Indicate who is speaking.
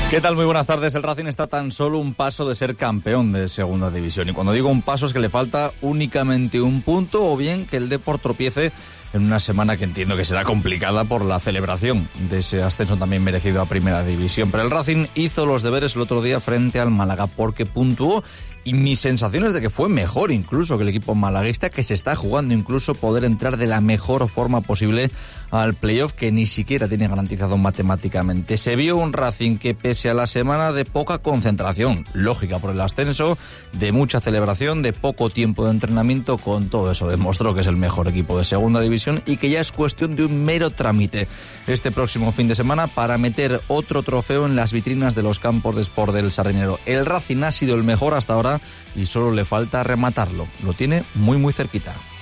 Speaker 1: ¿Qué tal? Muy buenas tardes. El Racing está tan solo un paso de ser campeón de segunda división. Y cuando digo un paso es que le falta únicamente un punto, o bien que el Depor tropiece en una semana que entiendo que será complicada por la celebración de ese ascenso también merecido a primera división. Pero el Racing hizo los deberes el otro día frente al Málaga porque puntuó. Y mi sensación es de que fue mejor incluso que el equipo malaguista, que se está jugando incluso poder entrar de la mejor forma posible al playoff, que ni siquiera tiene garantizado matemáticamente. Se vio un Racing que, pese a la semana de poca concentración, lógica por el ascenso, de mucha celebración, de poco tiempo de entrenamiento, con todo eso demostró que es el mejor equipo de segunda división y que ya es cuestión de un mero trámite este próximo fin de semana para meter otro trofeo en las vitrinas de los campos de Sport del Sardinero. El Racing ha sido el mejor hasta ahora y solo le falta rematarlo. Lo tiene muy muy cerquita.